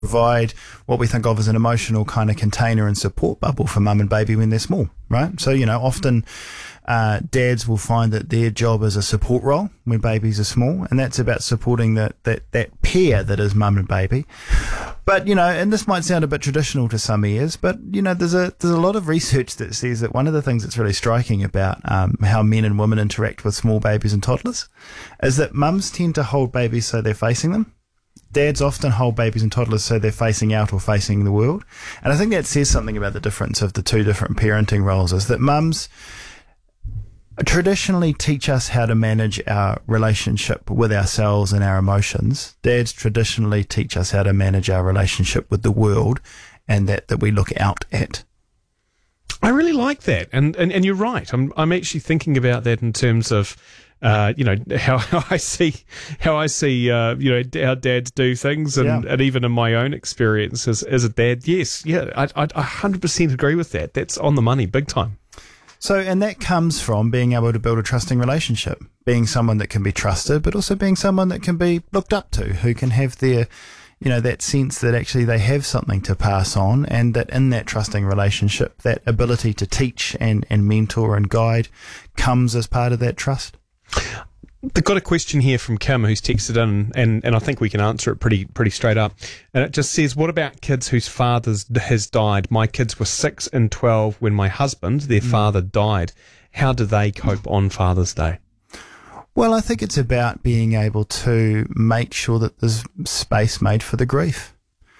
provide what we think of as an emotional kind of container and support bubble for mum and baby when they're small, right? So, often dads will find that their job is a support role when babies are small, and that's about supporting that pair that is mum and baby. But, and this might sound a bit traditional to some ears, but, there's a lot of research that says that one of the things that's really striking about how men and women interact with small babies and toddlers is that mums tend to hold babies so they're facing them. Dads often hold babies and toddlers so they're facing out or facing the world. And I think that says something about the difference of the two different parenting roles, is that mums traditionally teach us how to manage our relationship with ourselves and our emotions. Dads traditionally teach us how to manage our relationship with the world and that we look out at. I really like that. And you're right. I'm actually thinking about that in terms of how I see how dads do things, and even in my own experience as a dad, yes, I 100% agree with that. That's on the money, big time. So, and that comes from being able to build a trusting relationship, being someone that can be trusted, but also being someone that can be looked up to, who can have their, that sense that actually they have something to pass on, and that in that trusting relationship, that ability to teach and mentor and guide comes as part of that trust. They've got a question here from Kim who's texted in, and I think we can answer it pretty straight up. And it just says, what about kids whose father has died? My kids were 6 and 12 when my husband, their father, died. How do they cope on Father's Day? Well, I think it's about being able to make sure that there's space made for the grief.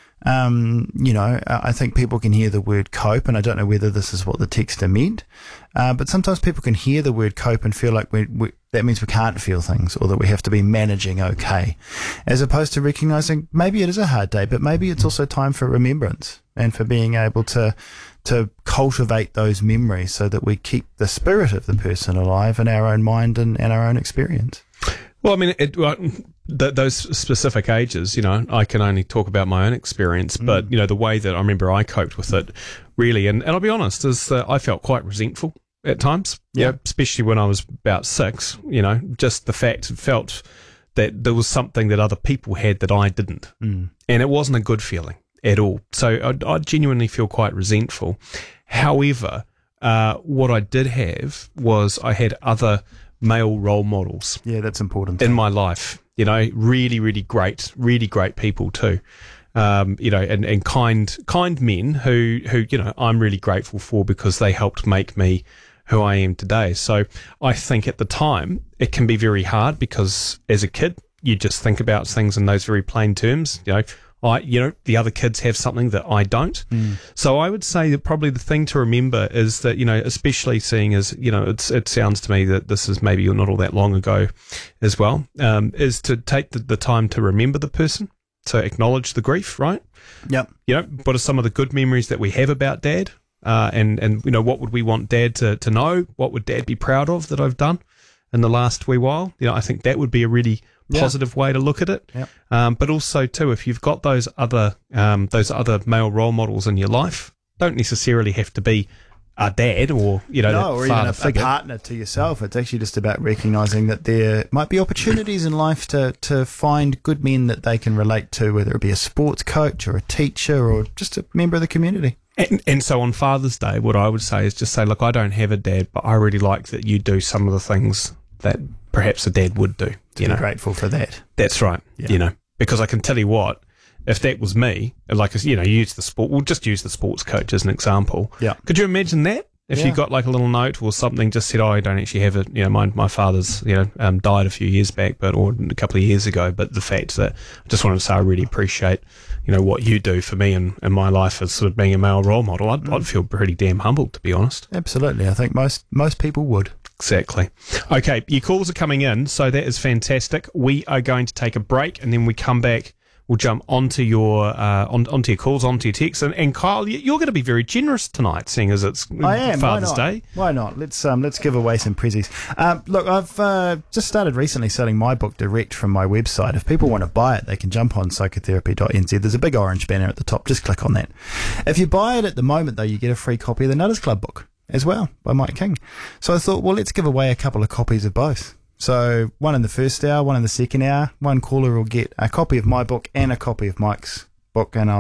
I think people can hear the word cope, and I don't know whether this is what the texter meant, but sometimes people can hear the word cope and feel like that means we can't feel things, or that we have to be managing okay, as opposed to recognizing maybe it is a hard day, but maybe it's also time for remembrance and for being able to cultivate those memories so that we keep the spirit of the person alive in our own mind and our own experience. Well, I mean, those specific ages, I can only talk about my own experience, but, the way that I remember I coped with it, really, and I'll be honest, is that I felt quite resentful at times, especially when I was about 6, just the fact, felt that there was something that other people had that I didn't, and it wasn't a good feeling at all. So I genuinely feel quite resentful. However, what I did have was I had other male role models. Yeah, that's important. In my life, really, really great people too. And kind men who, I'm really grateful for because they helped make me who I am today. So I think at the time it can be very hard because as a kid, you just think about things in those very plain terms. The other kids have something that I don't. So I would say that probably the thing to remember is that, especially seeing as, it sounds to me that this is maybe not all that long ago as well, is to take the time to remember the person. So acknowledge the grief, right? Yep. What are some of the good memories that we have about Dad? And what would we want Dad to know? What would Dad be proud of that I've done in the last wee while? I think that would be a really positive way to look at it. Yep. But also too, if you've got those other male role models in your life, don't necessarily have to be a dad or or even a figure. Partner to yourself. It's actually just about recognizing that there might be opportunities in life to find good men that they can relate to, whether it be a sports coach or a teacher or just a member of the community. And so on Father's Day, what I would say is just say, look, I don't have a dad, but I really like that you do some of the things that perhaps a dad would do. Be grateful for that. That's right. Yeah. Because I can tell you what, if that was me, like, we'll just use the sports coach as an example. Yeah. Could you imagine that? If you got like a little note or something, just said, I don't actually have it. My father's, died a few years back, or a couple of years ago. But the fact that I just wanted to say I really appreciate, what you do for me in my life as sort of being a male role model. I'd feel pretty damn humbled, to be honest. Absolutely. I think most people would. Exactly. Okay, your calls are coming in, so that is fantastic. We are going to take a break, and then we come back. We'll jump onto your onto your calls, onto your texts, and Kyle, you're going to be very generous tonight, seeing as it's Father's Day. Why not? Let's give away some prezzies. Look, I've just started recently selling my book direct from my website. If people want to buy it, they can jump on psychotherapy.nz. There's a big orange banner at the top. Just click on that. If you buy it at the moment, though, you get a free copy of the Nutters Club book as well by Mike King. So I thought, well, let's give away a couple of copies of both. So one in the first hour, one in the second hour. One caller will get a copy of my book and a copy of Mike's book, and